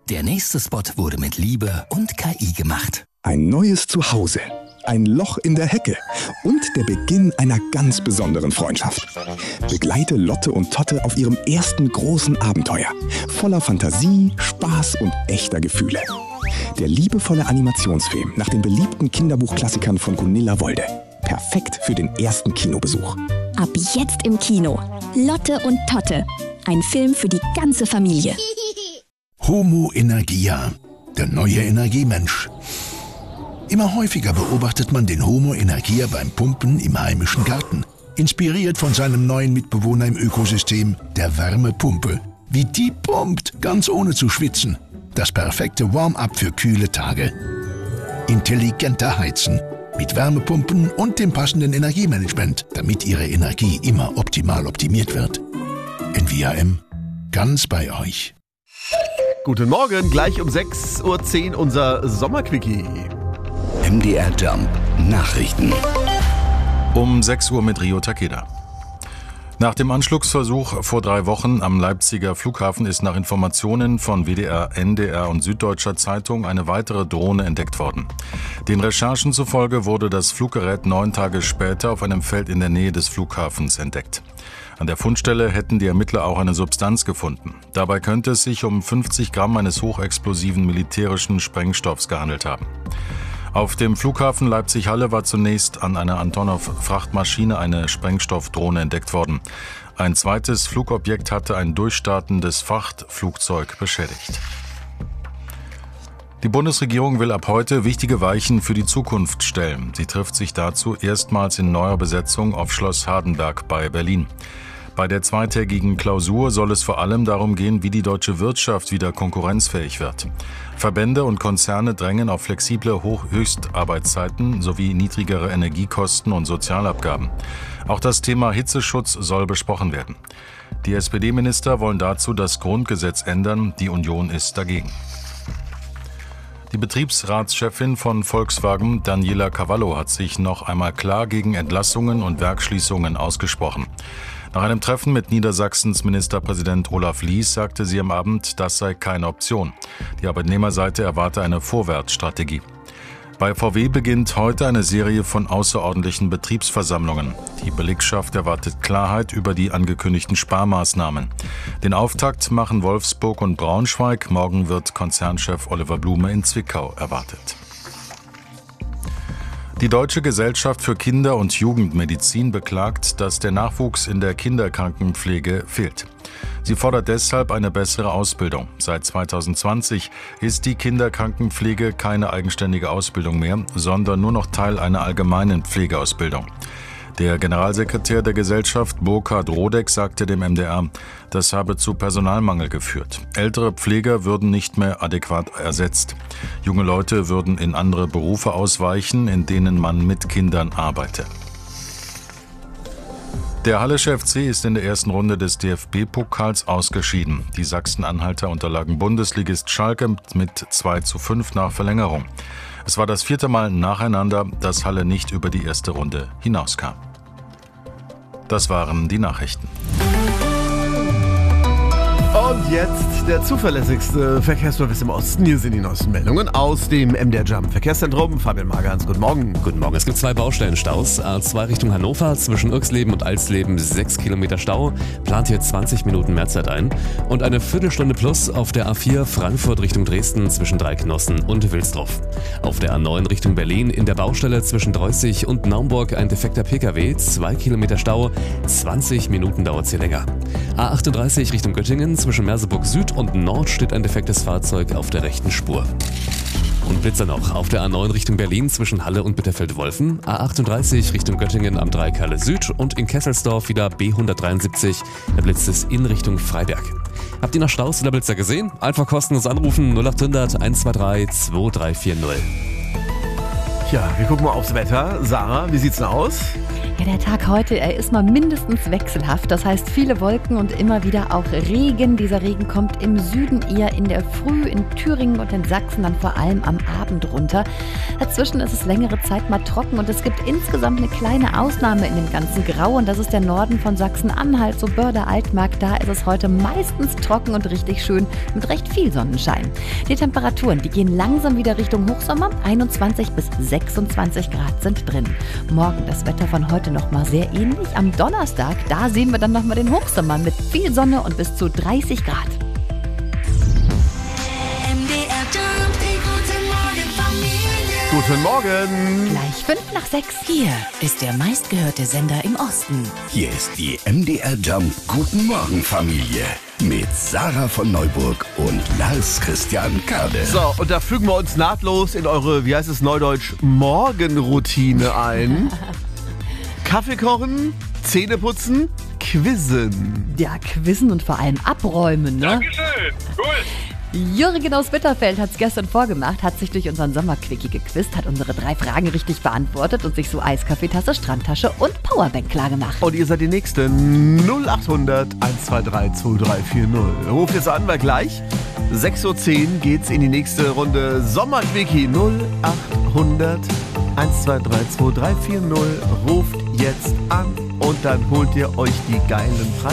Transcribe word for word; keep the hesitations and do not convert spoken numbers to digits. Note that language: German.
Der nächste Spot wurde mit Liebe und K I gemacht. Ein neues Zuhause, ein Loch in der Hecke und der Beginn einer ganz besonderen Freundschaft. Begleite Lotte und Totte auf ihrem ersten großen Abenteuer. Voller Fantasie, Spaß und echter Gefühle. Der liebevolle Animationsfilm nach den beliebten Kinderbuchklassikern von Gunilla Wolde. Perfekt für den ersten Kinobesuch. Ab jetzt im Kino. Lotte und Totte. Ein Film für die ganze Familie. Homo Energia, der neue Energiemensch. Immer häufiger beobachtet man den Homo Energia beim Pumpen im heimischen Garten. Inspiriert von seinem neuen Mitbewohner im Ökosystem, der Wärmepumpe. Wie die pumpt, ganz ohne zu schwitzen. Das perfekte Warm-up für kühle Tage. Intelligenter Heizen. Mit Wärmepumpen und dem passenden Energiemanagement, damit Ihre Energie immer optimal optimiert wird. N V A M, ganz bei euch. Guten Morgen, gleich um sechs Uhr zehn unser Sommerquickie. M D R Jump Nachrichten. Um sechs Uhr mit Rio Takeda. Nach dem Anschlugsversuch vor drei Wochen am Leipziger Flughafen ist nach Informationen von W D R, N D R und Süddeutscher Zeitung eine weitere Drohne entdeckt worden. Den Recherchen zufolge wurde das Fluggerät neun Tage später auf einem Feld in der Nähe des Flughafens entdeckt. An der Fundstelle hätten die Ermittler auch eine Substanz gefunden. Dabei könnte es sich um fünfzig Gramm eines hochexplosiven militärischen Sprengstoffs gehandelt haben. Auf dem Flughafen Leipzig-Halle war zunächst an einer Antonov-Frachtmaschine eine Sprengstoffdrohne entdeckt worden. Ein zweites Flugobjekt hatte ein durchstartendes Frachtflugzeug beschädigt. Die Bundesregierung will ab heute wichtige Weichen für die Zukunft stellen. Sie trifft sich dazu erstmals in neuer Besetzung auf Schloss Hardenberg bei Berlin. Bei der zweitägigen Klausur soll es vor allem darum gehen, wie die deutsche Wirtschaft wieder konkurrenzfähig wird. Verbände und Konzerne drängen auf flexible Hoch-Höchstarbeitszeiten sowie niedrigere Energiekosten und Sozialabgaben. Auch das Thema Hitzeschutz soll besprochen werden. Die S P D-Minister wollen dazu das Grundgesetz ändern, die Union ist dagegen. Die Betriebsratschefin von Volkswagen, Daniela Cavallo, hat sich noch einmal klar gegen Entlassungen und Werksschließungen ausgesprochen. Nach einem Treffen mit Niedersachsens Ministerpräsident Olaf Lies sagte sie am Abend, das sei keine Option. Die Arbeitnehmerseite erwarte eine Vorwärtsstrategie. Bei V W beginnt heute eine Serie von außerordentlichen Betriebsversammlungen. Die Belegschaft erwartet Klarheit über die angekündigten Sparmaßnahmen. Den Auftakt machen Wolfsburg und Braunschweig. Morgen wird Konzernchef Oliver Blume in Zwickau erwartet. Die Deutsche Gesellschaft für Kinder- und Jugendmedizin beklagt, dass der Nachwuchs in der Kinderkrankenpflege fehlt. Sie fordert deshalb eine bessere Ausbildung. Seit zweitausendzwanzig ist die Kinderkrankenpflege keine eigenständige Ausbildung mehr, sondern nur noch Teil einer allgemeinen Pflegeausbildung. Der Generalsekretär der Gesellschaft, Burkhard Rodeck, sagte dem M D R, das habe zu Personalmangel geführt. Ältere Pfleger würden nicht mehr adäquat ersetzt. Junge Leute würden in andere Berufe ausweichen, in denen man mit Kindern arbeite. Der Hallische F C ist in der ersten Runde des D F B-Pokals ausgeschieden. Die Sachsen-Anhalter unterlagen Bundesligist Schalke mit zwei zu fünf nach Verlängerung. Es war das vierte Mal nacheinander, dass Halle nicht über die erste Runde hinauskam. Das waren die Nachrichten. Und jetzt der zuverlässigste Verkehrsservice im Osten. Hier sind die neuesten Meldungen aus dem M D R Jump Verkehrszentrum. Fabian Magerhans, guten Morgen. Guten Morgen. Es gibt zwei Baustellenstaus. A zwei Richtung Hannover zwischen Irxleben und Alsleben sechs Kilometer Stau. Plant hier zwanzig Minuten Mehrzeit ein. Und eine Viertelstunde plus auf der A vier Frankfurt Richtung Dresden zwischen Dreiknossen und Wilsdruff. Auf der A neun Richtung Berlin in der Baustelle zwischen Dreußig und Naumburg ein defekter Pkw. zwei Kilometer Stau. zwanzig Minuten dauert es hier länger. A achtunddreißig Richtung Göttingen zwischen Merseburg Süd und Nord steht ein defektes Fahrzeug auf der rechten Spur. Und Blitzer noch auf der A neun Richtung Berlin zwischen Halle und Bitterfeld-Wolfen, A achtunddreißig Richtung Göttingen am Dreieck Halle Süd und in Kesselsdorf wieder B hundertdreiundsiebzig, der Blitz ist in Richtung Freiberg. Habt ihr noch Staus oder Blitzer gesehen? Einfach kostenlos anrufen null achthundert eins zwei drei zwei drei vier null. Ja, wir gucken mal aufs Wetter. Sarah, wie sieht's denn aus? Ja, der Tag heute, er ist mal mindestens wechselhaft. Das heißt, viele Wolken und immer wieder auch Regen. Dieser Regen kommt im Süden eher in der Früh, in Thüringen und in Sachsen dann vor allem am Abend runter. Dazwischen ist es längere Zeit mal trocken und es gibt insgesamt eine kleine Ausnahme in dem ganzen Grau. Und das ist der Norden von Sachsen-Anhalt, so Börde, Altmark. Da ist es heute meistens trocken und richtig schön mit recht viel Sonnenschein. Die Temperaturen, die gehen langsam wieder Richtung Hochsommer. einundzwanzig bis sechsundzwanzig Grad sind drin. Morgen das Wetter von heute noch mal sehr ähnlich. Am Donnerstag, da sehen wir dann noch mal den Hochsommer mit viel Sonne und bis zu dreißig Grad. Guten Morgen. Gleich fünf nach sechs. Hier ist der meistgehörte Sender im Osten. Hier ist die M D R Jump Guten Morgen Familie mit Sarah von Neuburg und Lars Christian Kade. So, und da fügen wir uns nahtlos in eure, wie heißt es neudeutsch, Morgenroutine ein. Kaffee kochen, Zähne putzen, quizzen. Ja, quizzen und vor allem abräumen, ne? Dankeschön. Cool. Jürgen aus Bitterfeld hat es gestern vorgemacht, hat sich durch unseren Sommerquickie gequizt, hat unsere drei Fragen richtig beantwortet und sich so Eiskaffeetasse, Strandtasche und Powerbank klargemacht. Und ihr seid die Nächste. null acht hundert eins zwei drei zwei drei vier null. Ruft jetzt an, weil gleich sechs Uhr zehn geht's in die nächste Runde Sommerquickie. null acht hundert eins zwei drei zwei drei vier null. Ruft jetzt an und dann holt ihr euch die geilen Preise.